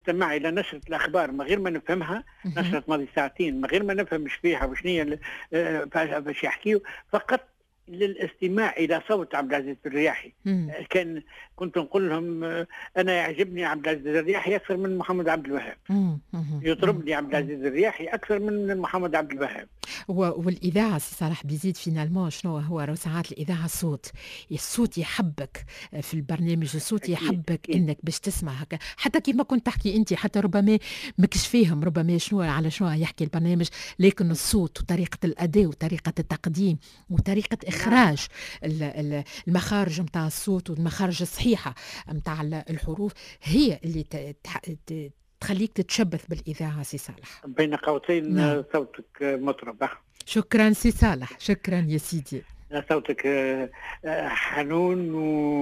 نستمع إلى نشرة الأخبار من غير ما نفهمها، نشرة ماضي ساعتين من غير ما نفهم ايش فيها وشنو هي باش يحكيوا، فقط للاستماع إلى صوت عبد العزيز الرياحي. كنت نقول لهم أنا يعجبني عبد العزيز الرياحي أكثر من محمد عبد الوهاب، يطربني عبد العزيز الرياحي أكثر من محمد عبد الوهاب. والإذاعة سي صالح بيزيد فينالمون شنو هو ساعات الإذاعة الصوت يحبك في البرنامج، الصوت يحبك إنك باش تسمع هكا، حتى كيف ما كنت تحكي أنت، حتى ربما ماكش فاهم ربما شنو على شنو يحكي البرنامج، لكن الصوت وطريقة الأداء وطريقة التقديم وطريقة إخراج المخارج متاع الصوت والمخارج الصحيحة متاع الحروف هي اللي تخليك تتشبث بالإذاعة سي صالح. بين قوسين صوتك مطرب. شكرا سي صالح، شكرا يا سيدي. صوتك حنون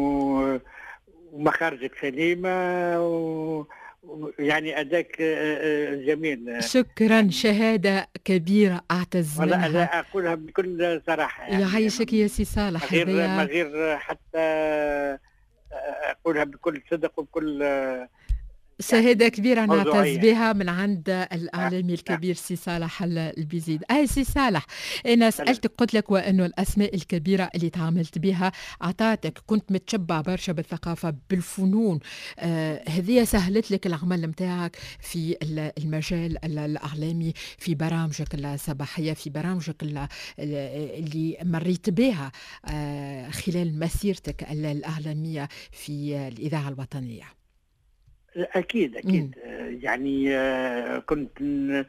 ومخارجك سليمة يعني أداك جميل. شكرا يعني شهادة كبيرة أعتز منها. لا أقولها بكل صراحة يعني يعيشك يا سي صالح. ما غير حتى أقولها بكل صدق وبكل شهادة كبيرة نعتز بها من عند الإعلامي الكبير سي صالح البيزيد. سي صالح، أنا سألتك قلت لك وأنه الأسماء الكبيرة اللي تعاملت بها أعطاتك، كنت متشبع برشا بالثقافة بالفنون، هذه سهلت لك العمل متاعك في المجال الإعلامي، في برامجك الصباحية، في برامجك اللي مريت بها خلال مسيرتك الإعلامية في الإذاعة الوطنية. أكيد يعني كنت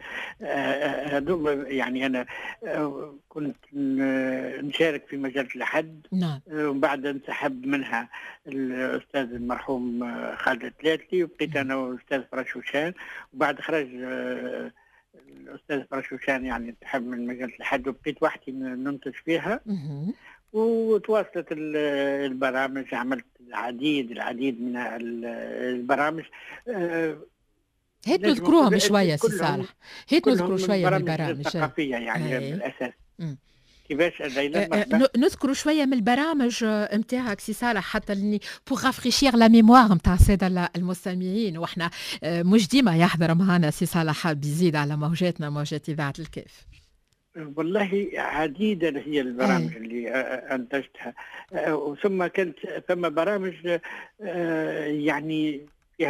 يعني أنا كنت نشارك في مجلة الأحد. نعم. ومن بعد انسحب منها الأستاذ المرحوم خالد التلاتلي، وبقيت أنا والأستاذ فرشوشان، وبعد خرج الأستاذ فرشوشان يعني انسحب من مجلة الأحد، وبقيت وحدي ننتج فيها. وتواصلت البرامج، عملت العديد من البرامج. هيت نذكروهم شويه سي صالح، هيت نذكروا شويه من البرامج الثقافيه يعني بالاساس. كيفاش نذكروا شويه من البرامج نتاعك سي صالح، حتى اللي بوغ رافريشير لا ميموار نتاع الساده المستمعين، واحنا مش ديما يحضر معنا سي صالح بيزيد على موجات اذاعه الكاف. والله عديدة هي البرامج اللي أنتجتها، ثم كانت ثم برامج يعني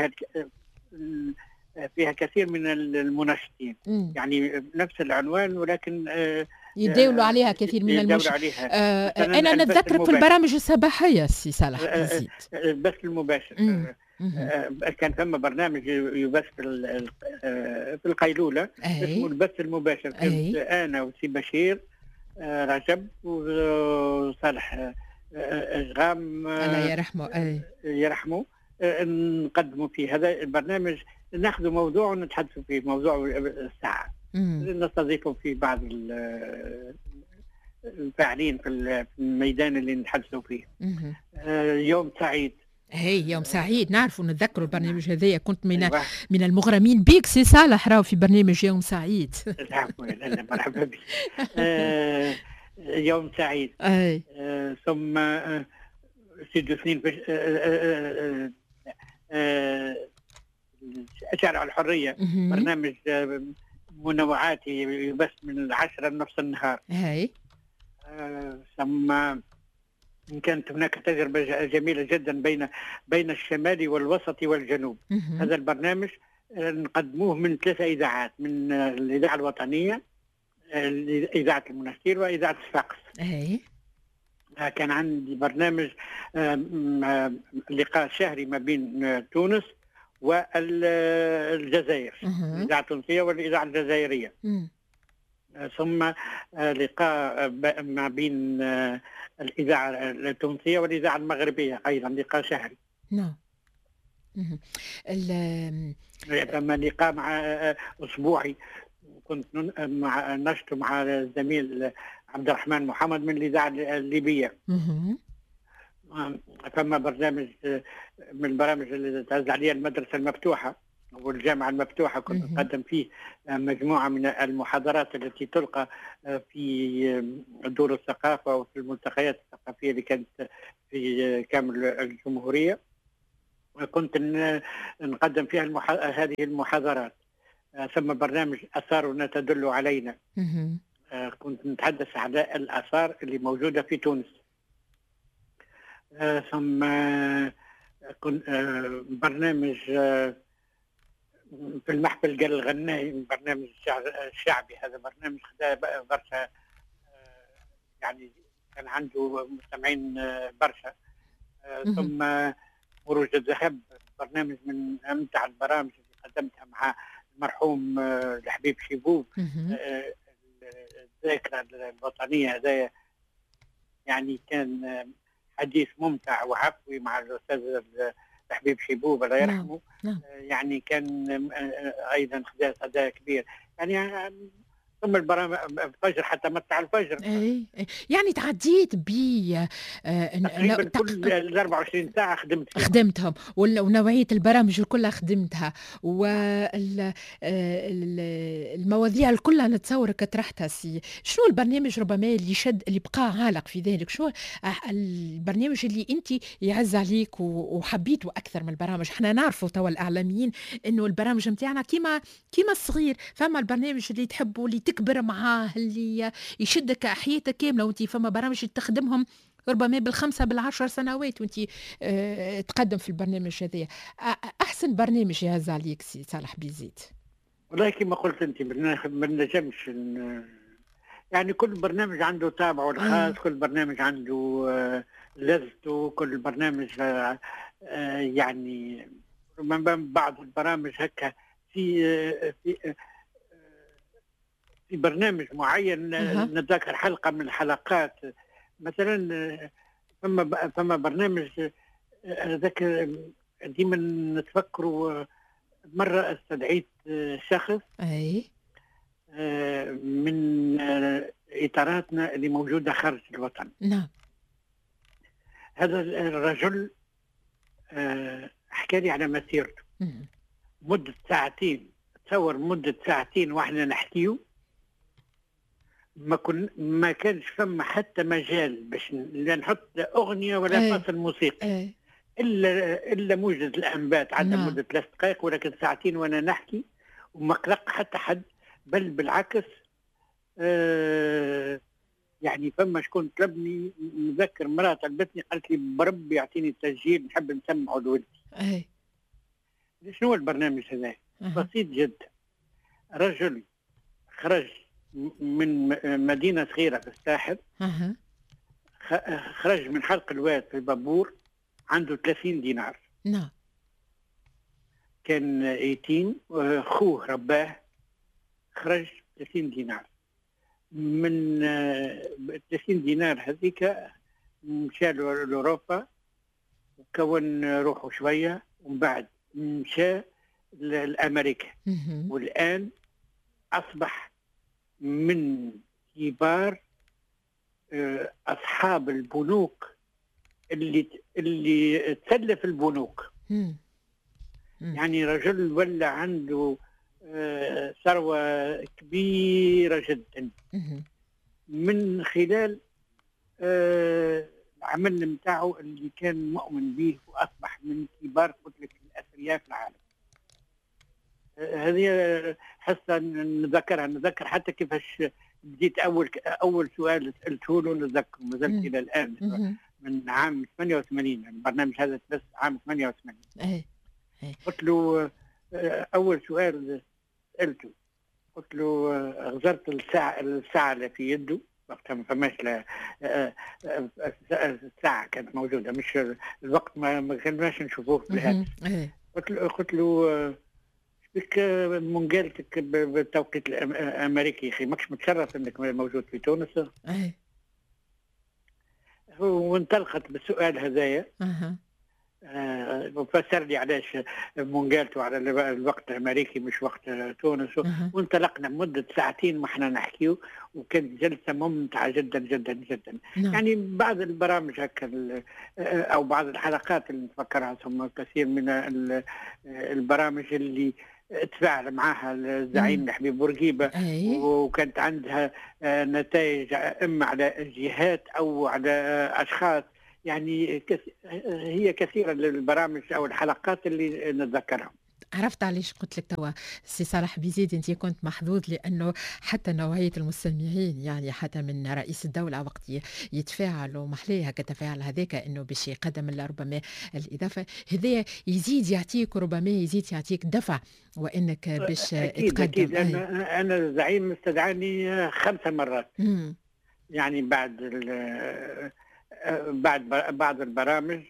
فيها كثير من المناشطين، يعني نفس العنوان ولكن يداولوا عليها كثير من أنا نتذكر في البرامج الصباحية سي صالح بيزيد البث المباشر. كان ثم برنامج يبث في القيلولة اسمه البث المباشر، كنت أنا وسي بشير رجب وصالح إشغام الله يرحمه نقدموا فيه هذا البرنامج، ناخذ موضوع ونتحدثوا فيه، موضوع الساعة، نستضيفوا فيه بعض الفاعلين في الميدان اللي نتحدثوا فيه. يوم سعيد. يوم سعيد، نعرف ونتذكروا البرنامج هذايا، كنت من المغرمين بيك سي صالح راهو في برنامج يوم سعيد. مرحبا بك. يوم سعيد. ثم سيد اثنين شارع الحرية، برنامج منوعاتي يبث من 10 لنصف النهار. ثم كانت هناك تجربة جميلة جدا بين الشمال والوسط والجنوب. هذا البرنامج نقدموه من 3 إذاعات، من الإذاعة الوطنية، إذاعة المنستير، وإذاعة صفاقس. كان عندي برنامج لقاء شهري ما بين تونس والجزائر، الإذاعة التونسية والإذاعة الجزائرية. ثم لقاء ما بين الإذاعة التونسية والإذاعة المغربية، أيضا لقاء شهري. نعم. ثم لقاء مع أسبوعي كنت نشط مع الزميل عبد الرحمن محمد من الإذاعة الليبية. ثم برنامج من البرامج اللي تعز عليها المدرسة المفتوحة والجامعة المفتوحة، كنت نقدم فيه مجموعة من المحاضرات التي تلقى في دور الثقافة وفي الملتقيات الثقافية اللي كانت في كامل الجمهورية. كنت نقدم فيها هذه المحاضرات. ثم برنامج آثارنا تدل علينا. كنت نتحدث عن الآثار اللي موجودة في تونس. ثم كنت برنامج في المحفل قال الغناي، برنامج الشعبي. هذا برنامج خدا برشا، يعني كان عنده مستمعين برشا. ثم مروج الذهب، برنامج من أمتع البرامج اللي قدمتها مع المرحوم الحبيب شيبوب. الذاكرة الوطنية هذا يعني كان حديث ممتع وعفوي مع الأستاذ الحبيب شيبوب الله يرحمه. يعني كان أيضا أداء كبير يعني. ثم البرامج الفجر حتى متع الفجر. يعني تعديت ب تقريبا كل ال 24 ساعة خدمتهم، ونوعية البرامج الكلها خدمتها، والمواضيع الكلها نتصور كطرحتها. شنو البرنامج ربما اللي شد، اللي بقى عالق في ذلك؟ شنو البرنامج اللي انت يعز عليك وحبيته اكثر من البرامج؟ احنا نعرفوا توا الاعلاميين انه البرامج نتاعنا كيما الصغير، فما البرنامج اللي تحبه اللي تكبر معاه، اللي يشدك حياتك كامله، وانت فما برامج تخدمهم ربما بالخمسة بالعشر سنوات وانت تقدم في البرنامج هذا. احسن برنامج يهز عليك سي صالح بيزيد؟ والله كما قلت انت ما نجمش، يعني كل برنامج عنده طابعه الخاص. كل برنامج عنده لذته. كل برنامج يعني ربما بعض البرامج هكا في برنامج معين. نتذكر حلقة من الحلقات مثلا، فما برنامج ذكر ديما نتفكروا. مرة استدعيت شخص من إطاراتنا اللي موجودة خارج الوطن. نعم. هذا الرجل حكى لي على مسيرته مدة ساعتين. تصور مدة ساعتين واحنا نحكيه، ما كانش فما حتى مجال باش لا نحط اغنيه ولا فصل موسيقي الا موجز الانبات عندنا مده 3 دقائق، ولكن ساعتين وانا نحكي وما قلق حتى حد. بل بالعكس يعني فما شكون طلبني، نذكر مراه طلبتني قالت لي بربي يعطيني التسجيل نحب نسمعه لولدي. شنو البرنامج هذا؟ بسيط جدا. رجل خرج من مدينة صغيرة في الساحل، خرج من حلق الواد في البابور عنده 30 دينار. نعم. كان يتيم، خوه رباه، خرج 30 دينار. من 30 دينار هذيك مشى لأوروبا وكون روحه شوية، ومن بعد مشى لأمريكا. والآن أصبح من كبار أصحاب البنوك اللي تسلف البنوك. يعني رجل ولا عنده ثروة كبيرة جدا من خلال العمل نتاعو اللي كان مؤمن به، وأصبح من كبار كتلة الأثرياء في العالم. هذه حصة نذكر حتى كيفاش بديت أول سؤال سألته له نتذكر مازلت إلى الآن من عام 88. البرنامج هذا بس عام 88. قلت له أول سؤال سألته، قلت له غزرت الساعة اللي في يده وقتها ما فماش الساعة كانت موجودة، مش الوقت ما كناش نشوفوه في الهاتف. قلت له بك منقالتك بالتوقيت الامريكي اخي، ماكش متشرف انك موجود في تونس؟ وانطلقت بالسؤال هذايا. وفسر لي علاش منقالته على الوقت الامريكي مش وقت تونس. وانطلقنا مده ساعتين واحنا نحكيو، وكانت جلسه ممتعه جدا جدا جدا. يعني بعض البرامج هكا او بعض الحلقات اللي نتفكرها، ثم كثير من البرامج اللي تفاعل معها الزعيم الحبيب بورقيبة، وكانت عندها نتائج اما على جهات او على اشخاص. يعني هي كثيرة للبرامج أو الحلقات اللي نتذكرها. عرفت علاش قلت لك توا سي صالح بيزيد انت كنت محظوظ لانه حتى نوعيه المستمعين يعني حتى من رئيس الدوله وقت يتفاعل ومحليه كتفاعل هذاك انه باش يقدم ربما الاضافه هذايا يزيد يعطيك ربما يزيد يعطيك دفع وانك باش أكيد تقدم. أكيد، أنا الزعيم استدعاني 5 مرات. مم. يعني بعد بعض البرامج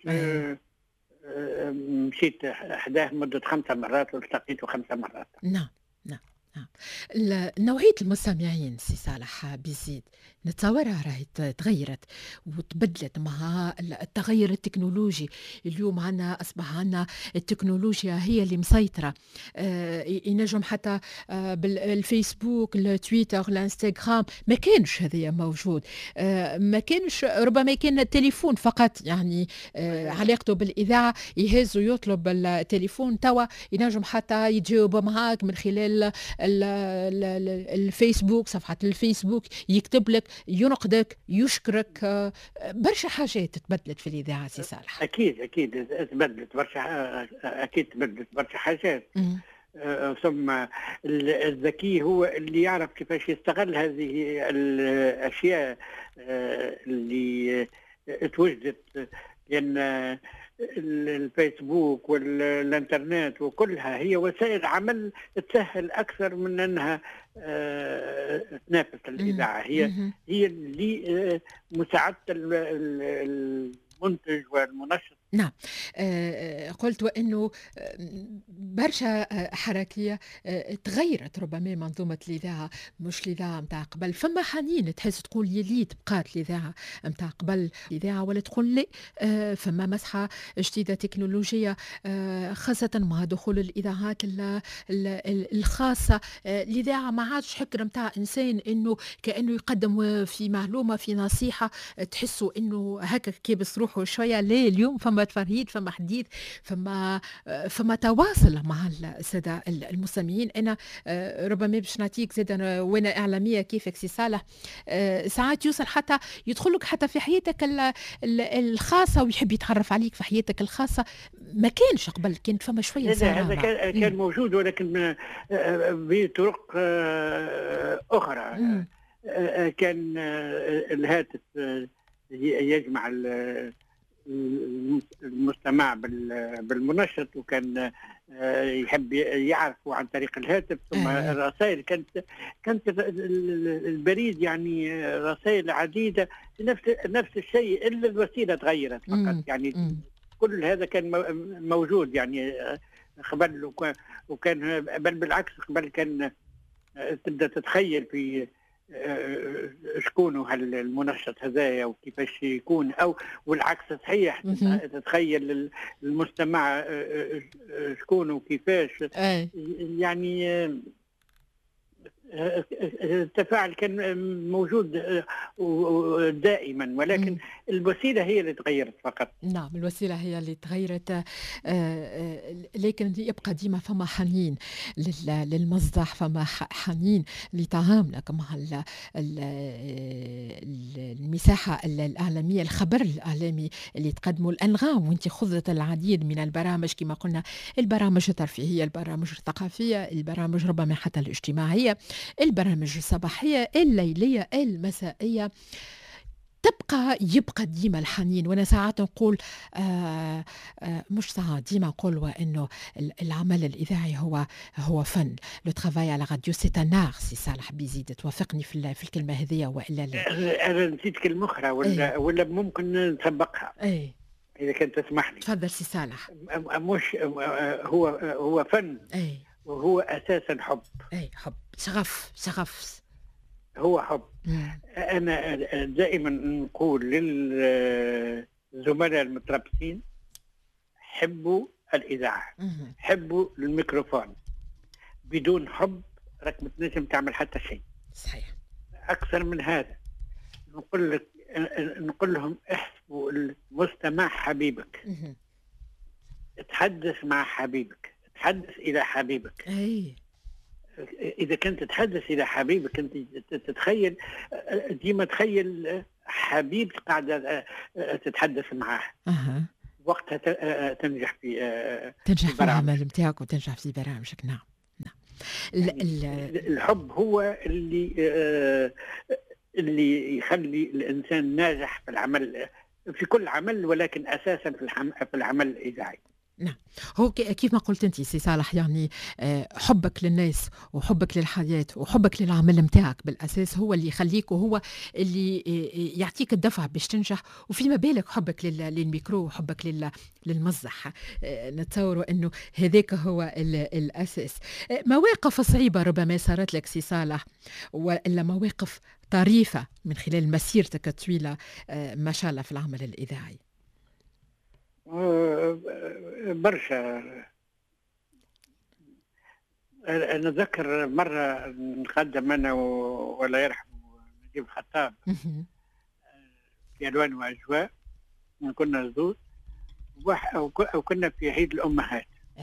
مشيت حداه مدة 5 مرات والتقيته 5 مرات. نعم نعم نعم. نوعية المستمعين سي صالح بيزيد نتصورها راهي تغيرت وتبدلت مع التغير التكنولوجي. اليوم عنا أصبح عنا التكنولوجيا هي اللي مسيطرة. ينجم حتى بالفيسبوك التويتر الانستغرام ما كانش هذا موجود. ما كانش ربما كان التليفون فقط يعني علاقته بالإذاعة يهز ويطلب التليفون توا ينجم حتى يتجاوب معاك من خلال الفيسبوك صفحة الفيسبوك يكتب لك ينقدك يشكرك. برشا حاجات تبدلت في الإذاعة سي صالح. أكيد تبدلت برشا، أكيد تبدلت برشا حاجات. ثم الذكي هو اللي يعرف كيفاش يستغل هذه الأشياء اللي توجدت، لأن الفيسبوك والانترنت وكلها هي وسائل عمل تسهل اكثر من انها تنافس الاذاعه. هي اللي مساعده المنتج والمنشط. نعم. قلت وأنه برشا حركية تغيرت ربما منظومة الإذاعة، مش الإذاعة متاع قبل. فما حنين تحس تقول يليت بقات الإذاعة متاع قبل الإذاعة، ولا تقول لي فما مسحة جديدة تكنولوجية خاصة مع دخول الإذاعات الخاصة. الإذاعة ما عادش حكر متاع إنسان إنه كأنه يقدم في معلومة في نصيحة تحسوا إنه هكا كيبس روحه شوية. ليه اليوم فما تفرهيد، فما حديث، فما تواصل مع السادة المستمعين. أنا ربما باش نعطيك زاد وأنا إعلامية كيفك سي صالح، ساعات يوصل حتى يدخلك حتى في حياتك الخاصة ويحب يتعرف عليك في حياتك الخاصة. ما كانش قبل، كانت فما شوية هذا كان موجود ولكن بطرق أخرى. كان الهاتف يجمع المستمع بالمنشط، وكان يحب يعرفه عن طريق الهاتف. ثم الرسائل كانت البريد يعني رسائل عديدة نفس الشيء، إلا الوسيلة تغيرت فقط. يعني كل هذا كان موجود يعني قبل، وكان بل بالعكس قبل كان تبدأ تتخيل في شكونه المنشط هذايا وكيفاش يكون، او والعكس صحيح تتخيل المستمع شكونه وكيفاش. يعني التفاعل كان موجود دائما، ولكن الوسيلة هي اللي تغيرت فقط. نعم الوسيلة هي اللي تغيرت، لكن يبقى ديما فما حنين للمصدح، فما حنين لتعاملك مع المساحة الإعلامية، الخبر الإعلامي اللي تقدمه الأنغام. وانت خضت العديد من البرامج كما قلنا، البرامج الترفيهية، البرامج الثقافية، البرامج ربما حتى الاجتماعية، البرامج الصباحية، الليلية، المسائية. يبقى ديما الحنين. وانا ساعات نقول مش ساعات ديما نقول وانه العمل الاذاعي هو فن. لو ترافاي على راديو سي ان ار. سي صالح بيزيد توافقني في الكلمه هذه والا لا؟ انا نسيت كلمه اخرى ولا ممكن نطبقها اذا كنت تسمح لي. تفضل سي صالح. مش هو فن، وهو اساسا حب. حب، شغف هو حب. أنا دائما نقول للزملاء المتربصين حبوا الإذاعة، حبوا الميكروفون. بدون حب راك ما تنجم تعمل حتى شيء. صحيح. أكثر من هذا نقول لهم احسبوا المستمع حبيبك. تحدث مع حبيبك، تحدث إلى حبيبك. إذا كنت تتحدث إلى حبيبك أنت تتخيل ديما، تخيل حبيبتي قاعدة تتحدث معاه. وقتها تنجح في العمل نتاعك وتنجح في برامجك. نعم. يعني الحب هو اللي يخلي الإنسان ناجح في العمل، في كل عمل، ولكن أساسا في العمل الإذاعي. نعم، هو كيف ما قلت انت سي صالح، يعني حبك للناس وحبك للحياه وحبك للعمل نتاعك بالاساس هو اللي يخليك، وهو اللي يعطيك الدفع باش تنجح، وفيما بالك حبك للميكرو وحبك للمزح. نتصور انه هذاك هو الاساس. مواقف صعيبه ربما صارت لك سي صالح، والا مواقف طريفه من خلال مسيرتك الطويله ما شاء الله في العمل الاذاعي؟ برشا. نذكر مرة نقدم أنا ولا يرحم نجيب الخطاب في ألوان وأجواء، كنا زوج وكنا في عيد الأمهات.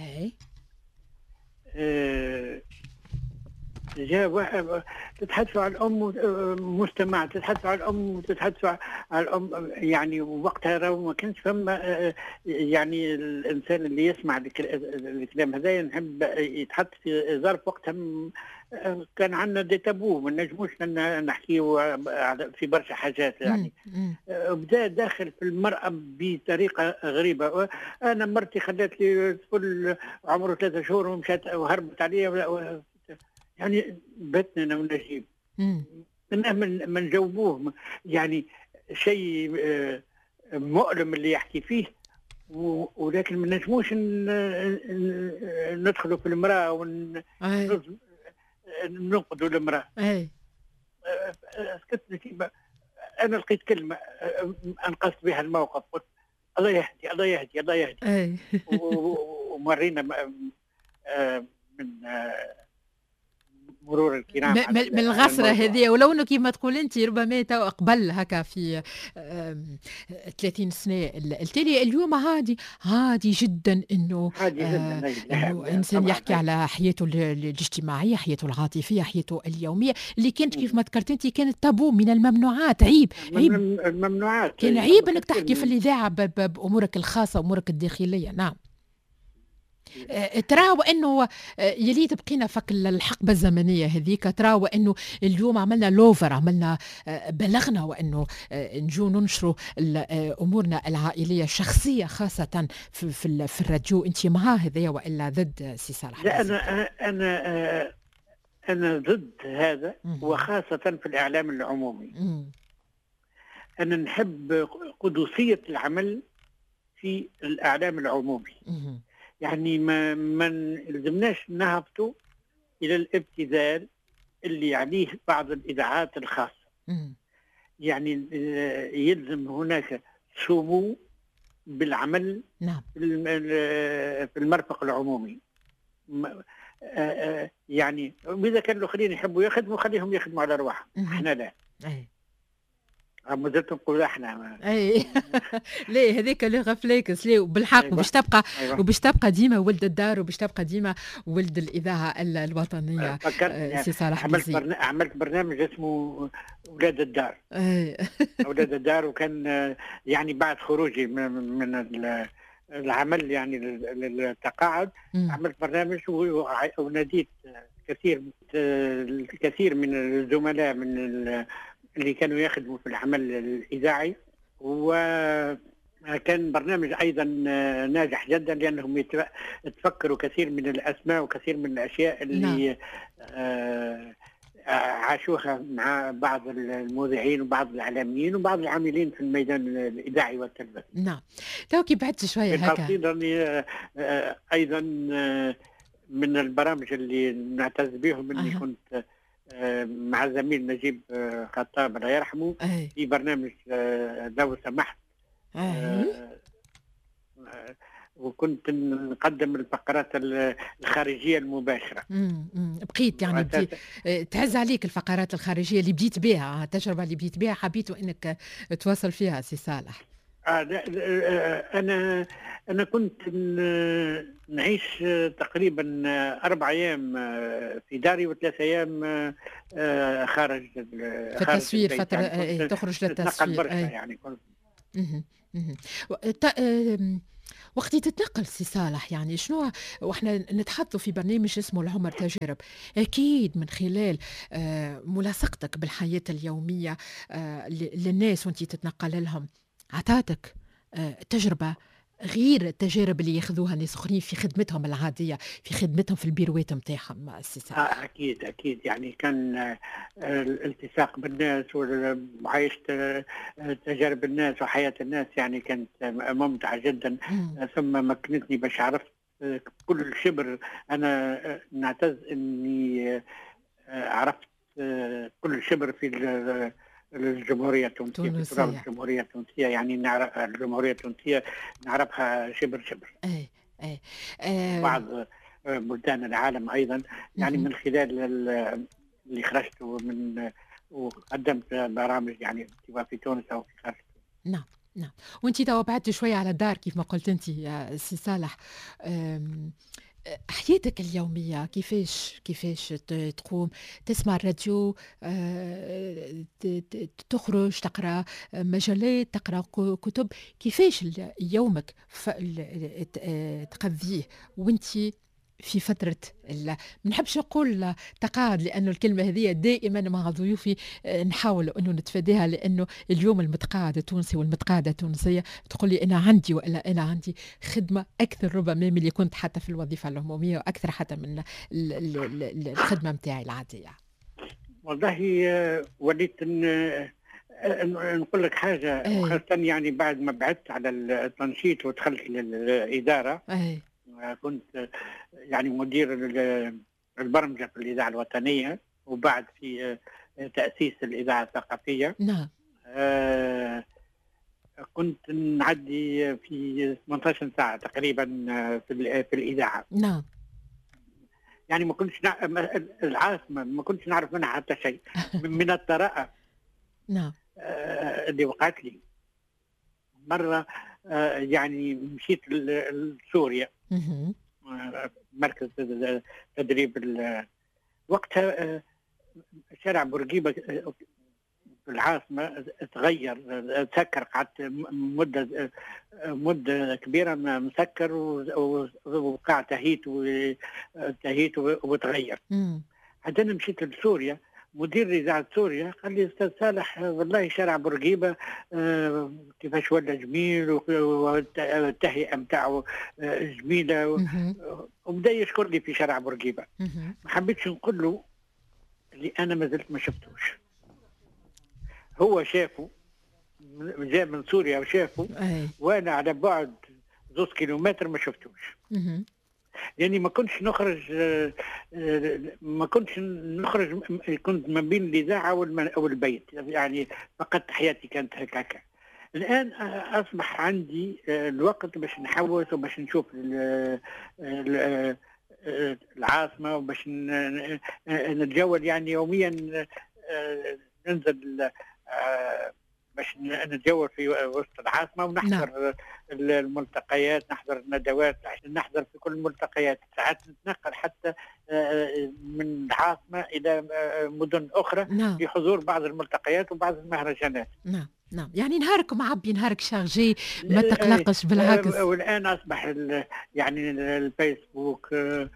جاء واحد تتحدثوا على الأم، مجتمع تتحدثوا على الأم وتتحدثوا على الأم، يعني وقتها راهو ما كانش فما يعني الإنسان اللي يسمع الكلام هذا نحب يتحط في ظرف. وقتها كان عندنا دي تابو، ما نجموش نحكيو في برشا حاجات يعني. بدا داخل في المرأة بطريقة غريبة. أنا مرتي خلت لي طفل عمره 3 شهور ومشات وهربت عليا، يعني بتنا انا ونجيب ما نجاوبوه، يعني شيء مؤلم اللي يحكي فيه، ولكن ما نجموش ندخلوا في المرأة وننقدوا المرأة. سكت. انا لقيت كلمة انقذت بها الموقف، قلت الله يهدي الله يهدي الله يهدي. ومرينا من مرور الكرام من الغسرة هذه. ولو انه كيما تقول انت ربما تو قبل هكا في 30 سنة التالي، اليوم عادي جدا انه انسان يحكي على حياته الاجتماعية، حياته العاطفية، حياته اليومية اللي كانت كيف ما ذكرت انت كانت تابو، من الممنوعات. عيب الممنوعات، كان عيب انك تحكي في الإذاعة بأمورك الخاصة وأمورك الداخلية. نعم. ترى وانه يلي تبقينا فك الحقبه الزمنيه هذيك، ترى وانه اليوم عملنا لوفر، عملنا بلغنا وانه نجو ننشروا امورنا العائليه الشخصيه خاصه في الراديو. انت مع هذا والا ضد سي صالح؟ لا، انا ضد هذا، وخاصه في الاعلام العمومي. انا نحب قدسيه العمل في الاعلام العمومي. يعني ما نلزمناش نهبطوا إلى الابتذال اللي عليه بعض الإذاعات الخاصة. يعني يلزم هناك سمو بالعمل. نعم. في المرفق العمومي. يعني وإذا كانوا الآخرين يحبوا يخدموا خليهم يخدموا على أرواحهم، احنا لا. ما زلت نقول احنا اي ليه هذيك لغه فليكس ليه بالحق. وباش تبقى ديما ولد الدار، وباش تبقى ديما ولد الاذاعه الوطنيه. سي صالح عملت برنامج اسمه اولاد الدار. اولاد الدار، وكان يعني بعد خروجي من العمل يعني للتقاعد عملت برنامج وناديت الكثير من الزملاء من اللي كانوا يخدموا في العمل الإذاعي، وكان برنامج أيضا ناجح جدا لأنهم تفكروا كثير من الأسماء وكثير من الأشياء اللي عاشوها مع بعض المذيعين وبعض الإعلاميين وبعض العاملين في الميدان الإذاعي والتلفزيوني. نعم. تو كي بعدت شوية هكا أيضا من البرامج اللي نعتز بهم أني كنت مع زميل نجيب خطاب الله يرحمه في برنامج لو سمحت، وكنت نقدم الفقرات الخارجية المباشرة. بقيت يعني تعز عليك الفقرات الخارجية اللي بديت بها، التجربة اللي بديت بها حبيت انك تواصل فيها سي صالح. أنا كنت نعيش تقريبا 4 أيام في داري و3 أيام خارج في التصوير البيت، فترة يعني كنت تخرج نتنقل للتصوير برشا يعني كنت. اهم، اهم. و وقت تتنقل سي صالح يعني شنو وإحنا نتحدثوا في برنامج اسمه العمر تجارب، أكيد من خلال ملاصقتك بالحياة اليومية للناس وأنتِ تتنقل لهم، عطاتك تجربة غير التجارب اللي ياخذوها ناس آخرين في خدمتهم العادية، في خدمتهم في البيروات متاعهم سي صالح. أكيد يعني كان الالتصاق بالناس ومعايشة تجارب الناس وحياة الناس يعني كانت ممتعة جدا. إمم، ثم مكنتني باش عرفت كل شبر. أنا نعتز إني عرفت كل شبر في الجمهورية التونسية، في تراب تونسية. الجمهورية التونسية، يعني نعرف الجمهورية التونسية نعرفها شبر شبر. أي، أي. وبعض بلدان العالم أيضا، يعني اهم. من خلال اللي خرجت من وقدمت برامج يعني سواء في تونس أو في خارج. نعم، نعم. وأنتِ توا بعدتِ شوية على الدار كيف ما قُلتِ أنتِ يا سي صالح. آمم، حياتك اليومية كيفاش تقوم؟ تسمع الراديو، ت ت تخرج تقرا مجلات، تقرا كتب، كيفاش يومك ف ال ت تقضّيه وأنتِ في فترة ما نحبش نقول تقاعد لأنه الكلمة هذيّة دائمًا مع ضيوفي نحاول إنه نتفاداها لأنه اليوم المتقاعد التونسي والمتقاعدة التونسية تقول لي أنا عندي وإلا أنا عندي خدمة أكثر ربما من اللي كنت حتى في الوظيفة العمومية وأكثر حتى من الخدمة متاعي العادية. والله وليت نقول لك حاجة، أي، وخاصة يعني بعد ما بعدت على التنشيط ودخلت للإدارة. أي، كنت يعني مدير البرمجة في الإذاعة الوطنية، وبعد في تأسيس الإذاعة الثقافية. نعم، آه، كنت نعدي في 18 ساعة تقريبا في الإذاعة. نعم، يعني ما كنتش العاصمة ما كنتش نعرف منها حتى شيء من الطراءة نعم، اللي وقعت لي مرة. يعني مشيت لسوريا، مركز تدريب وقتها. شارع بورقيبة في العاصمة تغير، تسكر، قعدت مدة كبيرة مسكر، وقع تهيت وتغير. إمم، حتى أنا مشيت لسوريا، مدير إذاعة سوريا قال لي أستاذ صالح والله شارع بورقيبة كيفاش ولا جميل، والتهيئة متاعه جميلة. اهم، وبدأ يشكر لي في شارع بورقيبة. اهم، ما حبيتش نقول له اللي أنا ما زلت ما شفتوش. هو شافه، جاء من سوريا وشافه، أي، وانا على بعد 2 كيلومتر ما شفتوش. اهم، يعني ما كنتش نخرج، ما كنتش نخرج، كنت ما بين الإذاعة والبيت، يعني فقط حياتي كانت هكاك. الآن أصبح عندي الوقت باش نحوس وباش نشوف العاصمة، وباش نتجول يعني يوميا. ننزل باش نتجول في وسط العاصمة نعم، ونحضر الملتقيات، نحضر الندوات، نحضر في كل الملتقيات. ساعات نتنقل حتى من العاصمة إلى مدن أخرى نعم. لحضور بعض الملتقيات وبعض المهرجانات. نعم، نعم، يعني نهارك معبي، نهارك شارجي، ما تقلقش بالعكس. والآن أصبح يعني الفيسبوك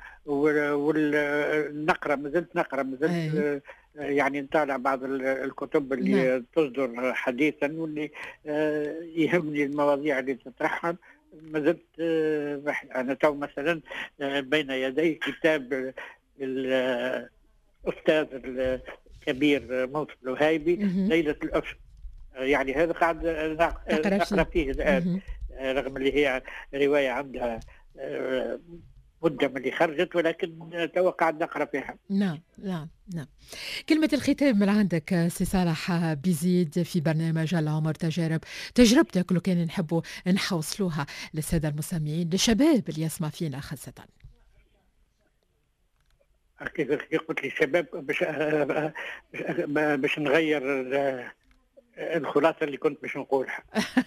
والنقرأ، ما زلت نقرأ، ما زلت أي، يعني نطالع بعض الكتب نعم، اللي تصدر حديثا، واللي يهمني المواضيع اللي تطرحها. ما زلت أنا تو مثلا بين يدي كتاب الأستاذ الكبير منصف الوهيبي، اهم، ليلة الأسر. يعني هذا قاعد تقرا نقرا فيه، فيه الآن، اهم، رغم اللي هي رواية عندها مدة من اللي خرجت، ولكن توا قاعد نقرا فيها. نعم، نعم، نعم. كلمة الختام من عندك سي صالح بيزيد في برنامج العمر تجارب، تجربتك لو كان نحبوا نحوصلوها للسادة المستمعين، للشباب اللي يسمع فينا خاصةً. كيف قلت لي الشباب باش نغير الخلاصة اللي كنت باش نقولها.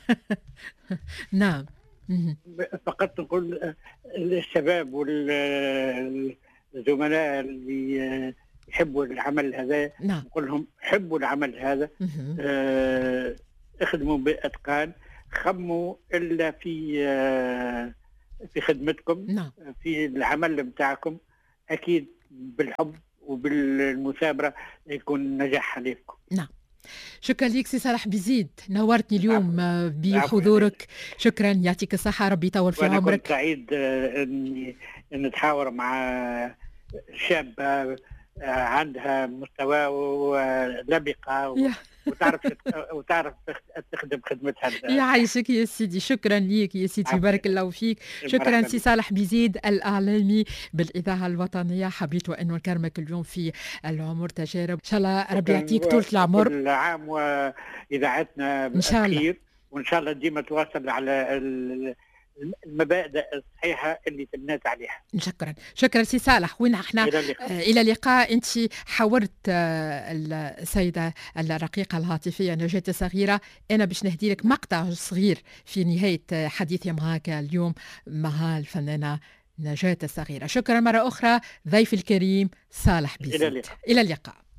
نعم. فقط نقول الشباب والزملاء اللي يحبوا العمل هذا، نعم. نقول لهم حبوا العمل هذا، اخدموا بإتقان، خموا إلا في خدمتكم، نعم. في العمل بتاعكم، أكيد بالحب وبالمثابرة يكون نجاح حليفكم. نعم. شكرا لك سي صالح بيزيد، نورتني اليوم بحضورك. شكرا، يعطيك الصحة، ربي يطول في عمرك. كنت سعيد اني نتحاور مع شابة عندها مستوى ولبقة وتعرف تخدم خدمتها. يعيشك يا سيدي، شكرا ليك يا سيدي، بارك الله فيك. شكرا سي صالح بيزيد الإعلامي بالإذاعة الوطنية. حبيت أنه نكرمك اليوم في العمر تجارب، إن شاء الله ربي يعطيك طول العمر. كل عام وإذاعتنا بخير، وإن شاء الله ديما تواصل على المبادئ الصحيحة اللي تبنات عليها. شكرا سي صالح. وين احنا إلى اللقاء. أنت حاورت السيدة الرقيقة الهاتفية نجاة الصغيرة، أنا باش نهدي لك مقطع صغير في نهاية حديثي معك اليوم مع الفنانة نجاة الصغيرة. شكرا مرة أخرى ضيف الكريم صالح بيزيد. إلى اللقاء.